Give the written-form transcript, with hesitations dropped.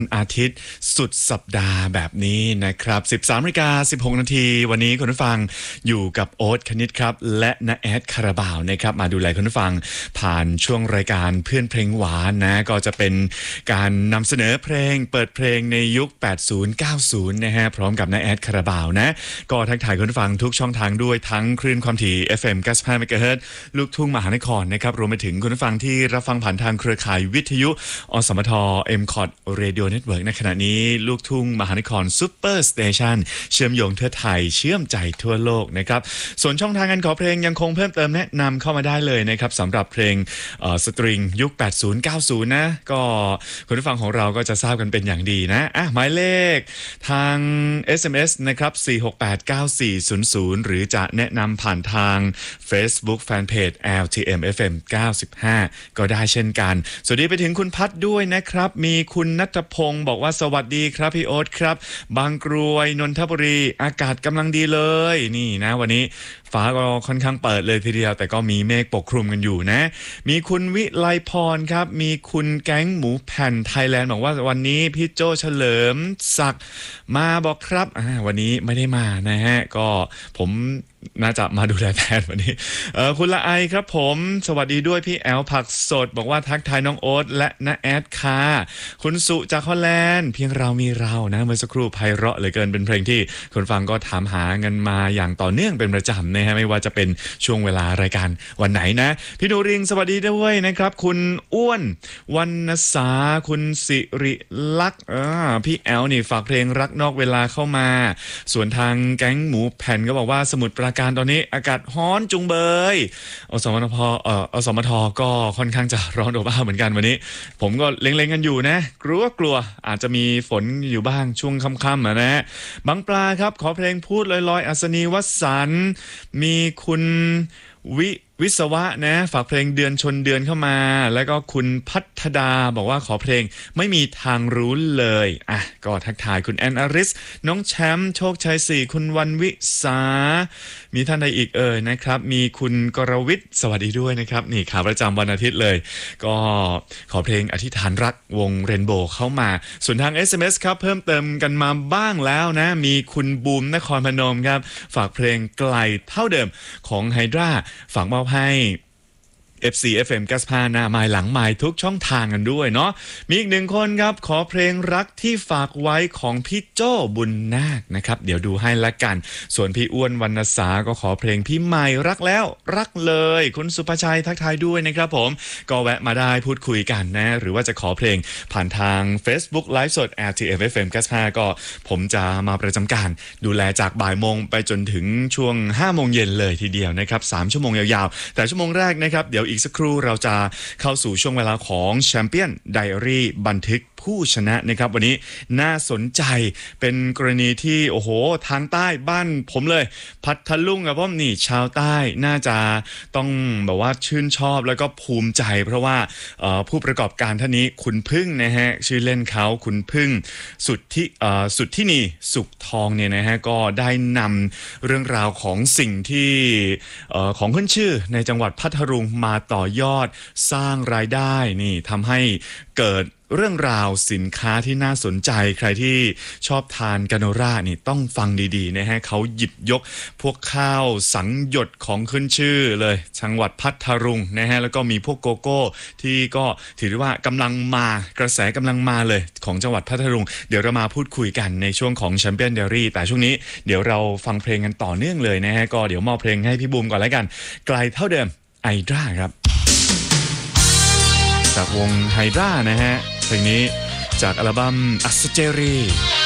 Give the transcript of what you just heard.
อาทิตย์สุดสัปดาห์แบบนี้นะครับ 13:16 นาทีวันนี้คุณผู้ฟังอยู่กับโอ๊ตคณิตครับและณแอดคาราบาวนะครับมาดูแลคุณผู้ฟังผ่านช่วงรายการเพื่อนเพลงหวานนะก็จะเป็นการนำเสนอเพลงเปิดเพลงในยุค 80-90 นะฮะพร้อมกับณแอดคาราบาวนะก็ทักทายคุณผู้ฟังทุกช่องทางด้วยทั้งคลื่นความถี่ FM 95 MHz ลูกทุ่งมหานครนะครับรวมไปถึงคุณผู้ฟังที่รับฟังผ่านทางเครือข่ายวิทยุอสมท MCOT Radio Network ในขณะนี้ลูกทุ่งมหานครซุปเปอร์สเตชันเชื่อมโยงทั่วไทยเชื่อมใจทั่วโลกนะครับส่วนช่องทางการขอเพลงยังคงเพิ่มเติมแนะนำเข้ามาได้เลยนะครับสำหรับเพลงสตริงยุค 80-90 นะก็คุณผู้ฟังของเราก็จะทราบกันเป็นอย่างดีนะหมายเลขทาง SMS นะครับ 4689400 หรือจะแนะนำผ่านทาง Facebook Fanpage LTM FM 95 ก็ได้เช่นกันสวัสดีไปถึงคุณพัดด้วยนะครับมีคุณณัฐพงศ์บอกว่าสวัสดีครับพี่โอ๊ตครับบางกรวยนนทบุรีอากาศกำลังดีเลยนี่นะวันนี้ฟ้าก็ค่อนข้างเปิดเลยทีเดียวแต่ก็มีเมฆปกคลุมกันอยู่นะมีคุณวิไลพรครับมีคุณแก๊งหมูแผ่นไทยแลนด์บอกว่าวันนี้พี่โจเฉลิมศักดิ์มาบอกครับวันนี้ไม่ได้มานะฮะก็ผมน่าจะมาดูแลแทนวันนี้คุณละไอครับผมสวัสดีด้วยพี่แอลผักสดบอกว่าทักทายน้องโอ๊ตและน้าแอดค่ะคุณสุจากฮอลแลนด์เพียงเรามีเรานะเมื่อสักครู่ไพเราะเหลือเกินเป็นเพลงที่คนฟังก็ถามหากันมาอย่างต่อเนื่องเป็นประจำนะฮะไม่ว่าจะเป็นช่วงเวลารายการวันไหนนะพี่ดูริงสวัสดีด้วยนะครับคุณอ้วนวรรณสาคุณสิริลักษณ์พี่แอลนี่ฝากเพลงรักนอกเวลาเข้ามาส่วนทางแก๊งหมูแผ่นก็บอกว่าสมุทรปราการตอนนี้อากาศร้อนจุงเบยอสมทก็ค่อนข้างจะร้อนอบอ้าวเหมือนกันวันนี้ผมก็เล็งๆกันอยู่นะกลัวอาจจะมีฝนอยู่บ้างช่วงค่ำๆนะฮะบางปลาครับขอเพลงพูดลอยๆอัศนีวสันต์มีคุณวิศวะนะฝากเพลงเดือนชนเดือนเข้ามาแล้วก็คุณพัฒดาบอกว่าขอเพลงไม่มีทางรู้เลยก็ทักทายคุณแอนอาริสน้องแชมป์โชคชัย4คุณวันวิสามีท่านใดอีกนะครับมีคุณกรวิทย์สวัสดีด้วยนะครับนี่ขาประจำวันอาทิตย์เลยก็ขอเพลงอธิษฐานรักวงเรนโบว์เข้ามาส่วนทาง SMS ครับเพิ่มเติมกันมาบ้างแล้วนะมีคุณบูมนครพนมครับฝากเพลงไกลเท่าเดิมของไฮดราฝากมอบให้ FC FM 95หน้าไมล์หลังไมล์ทุกช่องทางกันด้วยเนาะมีอีกหนึ่งคนครับขอเพลงรักที่ฝากไว้ของพี่โจ้บุญนาคนะครับเดี๋ยวดูให้ละกันส่วนพี่อ้วนวรรณสาก็ขอเพลงพี่ใหม่รักแล้วรักเลยคุณสุภชัยทักทายด้วยนะครับผมก็แวะมาได้พูดคุยกันนะหรือว่าจะขอเพลงผ่านทาง Facebook Live สด LTM FM 95ก็ผมจะมาประจำการดูแลจากบ่ายโมงไปจนถึงช่วง5โมงเย็นเลยทีเดียวนะครับ3ชั่วโมงยาวๆแต่ชั่วโมงแรกนะครับเดี๋ยวอีกสักครู่เราจะเข้าสู่ช่วงเวลาของแชมเปี้ยนไดอารี่บันทึกผู้ชนะนะครับวันนี้น่าสนใจเป็นกรณีที่โอ้โหทางใต้บ้านผมเลยพัทลุงครับผมนี่ชาวใต้น่าจะต้องแบบว่าชื่นชอบแล้วก็ภูมิใจเพราะว่าผู้ประกอบการท่านนี้คุณพึ่งนะฮะชื่อเล่นเขาคุณพึ่งสุดที่นี่สุขทองเนี่ยนะฮะก็ได้นำเรื่องราวของสิ่งที่ของขึ้นชื่อในจังหวัดพัทลุงมาต่อยอดสร้างรายได้นี่ทำให้เกิดเรื่องราวสินค้าที่น่าสนใจใครที่ชอบทานกาโนรานี่ต้องฟังดีๆนะฮะเขาหยิบยกพวกข้าวสังหยดของขึ้นชื่อเลยจังหวัดพัทลุงนะฮะแล้วก็มีพวกโกโก้ที่ก็ถือได้ว่ากำลังมากระแสกำลังมาเลยของจังหวัดพัทลุงเดี๋ยวเรามาพูดคุยกันในช่วงของแชมเปี้ยนเดลี่แต่ช่วงนี้เดี๋ยวเราฟังเพลงกันต่อเนื่องเลยนะฮะก็เดี๋ยวมอบเพลงให้พี่บูมก่อนแล้วกันไกลเท่าเดิมไอดราครับจากวงไฮดรานะฮะเพลงนี้จากอัลบั้มอัสเจรี